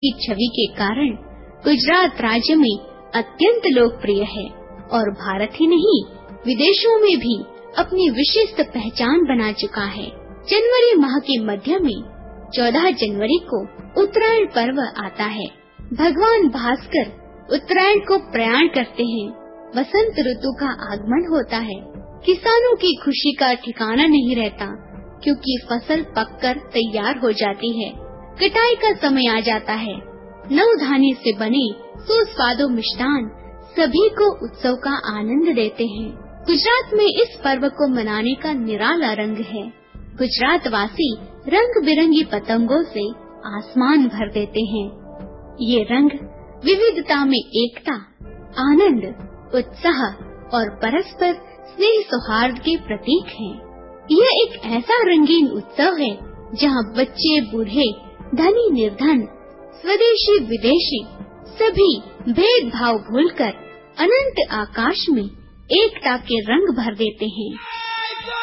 की छवि के कारण गुजरात राज्य में अत्यंत लोकप्रिय है और भारत ही नहीं विदेशों में भी अपनी विशिष्ट पहचान बना चुका है। जनवरी माह के मध्य में 14 जनवरी को उत्तरायण पर्व आता है। भगवान भास्कर उत्तरायण को प्रयाण करते हैं। बसंत ऋतु का आगमन होता है। किसानों की खुशी का ठिकाना नहीं रहता, क्योंकि फसल पककर तैयार हो जाती है। कटाई का समय आ जाता है। नवधान्य से बने सुस्वादु मिष्ठान सभी को उत्सव का आनंद देते हैं। गुजरात में इस पर्व को मनाने का निराला रंग है। गुजरात वासी रंग बिरंगी पतंगों से आसमान भर देते हैं। ये रंग विविधता में एकता, आनंद, उत्साह और परस्पर स्नेह सौहार्द के प्रतीक हैं। यह एक ऐसा रंगीन उत्सव है जहां बच्चे बूढ़े, धनी निर्धन, स्वदेशी विदेशी सभी भेदभाव भूलकर अनंत आकाश में एकता के रंग भर देते हैं।